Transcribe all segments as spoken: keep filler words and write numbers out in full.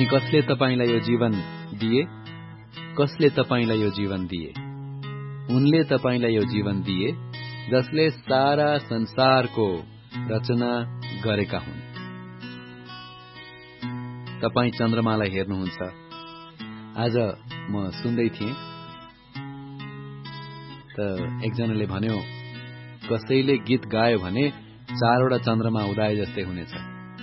अनि कसले तपाईलाई यो जीवन दिए? कसले तपाईलाई यो जीवन दिए? उनले तपाईलाई यो जीवन दिए जसले सारा संसारको रचना गरेका हुन्। तपाई चन्द्रमालाई हेर्नुहुन्छ। आज म सुन्दै थिएँ त एकजनाले भन्यो कसैले गीत गायो भने चारवटा चन्द्रमा उदाए जस्तै हुनेछ।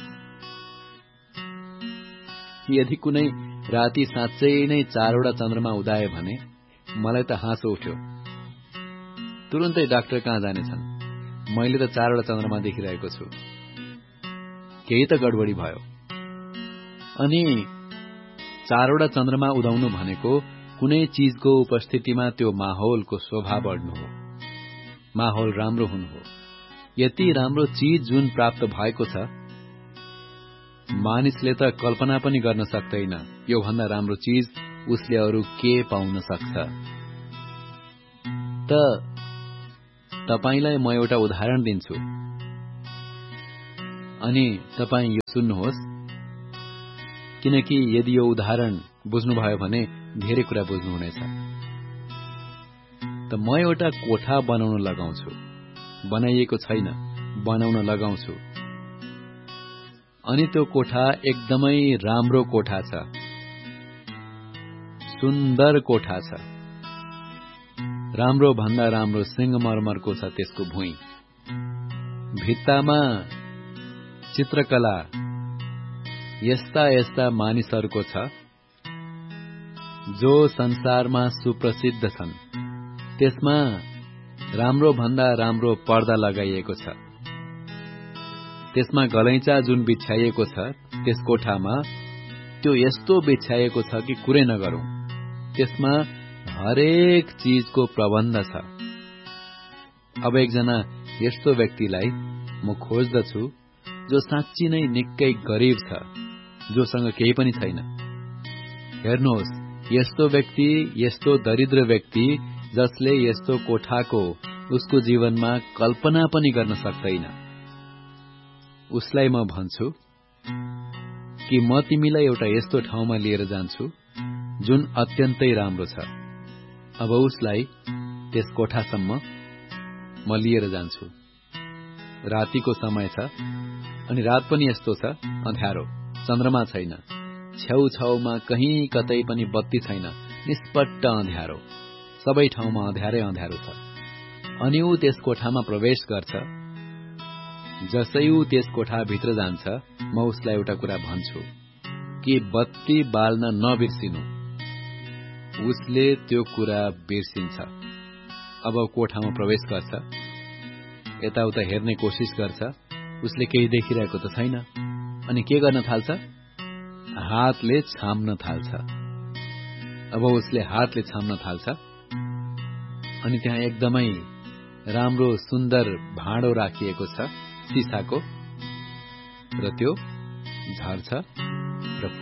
यदि कुनै राति साँच्चै नै चारवटा चन्द्रमा उदाए भने मलाई त हाँसो उठ्यो। तुरुन्तै डाक्टर कहाँ जानेछन्? मैले त चारवटा चन्द्रमा देखिरहेको छु, केही त गडबडी भयो। अनि चारवटा चन्द्रमा उदाउनु भनेको कुनै चीजको उपस्थितिमा त्यो माहौलको शोभा बढ्नु हो, माहौल राम्रो हुनु हो। यति राम्रो चीज जुन प्राप्त भएको छ मानिसले त कल्पना पनि गर्न सक्दैन यो भन्दा राम्रो चीज उसले अरू के पाउन सक्छ। त तपाईलाई म एउटा उदाहरण दिन्छु अनि तपाई यो सुन्नुहोस्, किनकि यदि यो उदाहरण बुझ्नुभयो भने धेरै कुरा बुझ्नुहुनेछ। त म एउटा कोठा बनाउन लगाउँछु, बनाइएको छैन, बनाउन लगाउँछु। अनि त्यो कोठा एकदमै राम्रो कोठा छ, सुन्दर कोठा छ। राम्रो भन्दा राम्रो सिंहमरमरको छ त्यसको भुइँ। भित्तामा चित्रकला यस्ता यस्ता मानिसहरूको छ जो संसारमा सुप्रसिद्ध छन्। त्यसमा राम्रो भन्दा राम्रो पर्दा लगाइएको छ। त्यसमा गलैँचा जुन बिछ्याइएको छ त्यस कोठामा त्यो यस्तो बिछ्याइएको छ कि कुरै नगरौं। त्यसमा हरेक चीजको प्रबन्ध छ। अब एकजना यस्तो व्यक्तिलाई म खोज्दछु जो साँच्ची नै निकै गरीब छ, जोसँग केही पनि छैन। हेर्नुहोस्, यस्तो व्यक्ति, यस्तो दरिद्र व्यक्ति जसले यस्तो कोठाको उसको जीवनमा कल्पना पनि गर्न सक्दैन। उसलाई म भन्छु कि म तिमीलाई एउटा यस्तो ठाउँमा लिएर जान्छु जुन अत्यन्तै राम्रो छ। अब उसलाई त्यस कोठासम्म म लिएर जान्छु। रातिको समय छ अनि रात पनि यस्तो छ अँध्यारो, चन्द्रमा छैन, छेउछाउमा कहीँ कतै पनि बत्ती छैन, निष्पट्ट अँध्यारो, सबै ठाउँमा अँध्यारै अँध्यारो छ। अनि ऊ त्यस कोठामा प्रवेश गर्छ। जसै ऊ त्यस कोठाभित्र जान्छ म उसलाई एउटा कुरा भन्छु कि बत्ती बाल्न नबिर्सिनु। उसले त्यो कुरा बिर्सिन्छ। अब कोठामा प्रवेश गर्छ, यताउता हेर्ने कोसिस गर्छ, उसले केही देखिरहेको त छैन। अनि के गर्न थाल्छ? हातले छाम्न थाल्छ। अब उसले हातले छाम्न थाल्छ अनि त्यहाँ एकदमै राम्रो सुन्दर भाँडो राखिएको छ सिसाको, र त्यो झर्छ